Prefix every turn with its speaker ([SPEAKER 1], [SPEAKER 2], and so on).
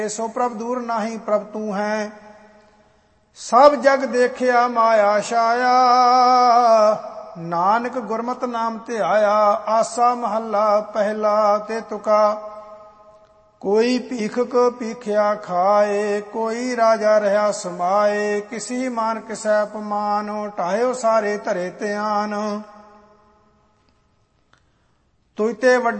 [SPEAKER 1] ਸੋ ਪ੍ਰਭ ਦੂਰ ਨਾਹੀ ਪ੍ਰਭ ਤੂੰ ਹੈ। ਸਭ ਜਗ ਦੇਖਿਆ ਮਾਇਆ ਛਾਇਆ, ਨਾਨਕ ਗੁਰਮਤਿ ਨਾਮ ਧਿਆਇਆ। ਆਸਾ ਮਹੱਲਾ ਪਹਿਲਾ। ਤੇ ਤੁਕਾ ਕੋਈ ਭੀਖਕ ਭੀਖਿਆ ਖਾਏ, ਕੋਈ ਰਾਜਾ ਰਹਾ ਸਮਾਏ। ਕਿਸੀ ਮਾਨ ਕਿਸੈ ਅਪਮਾਨ, ਢਾਇਓ ਸਾਰੇ ਧਰੇ ਧਿਆਨ। ਤੁਇ ਤੇ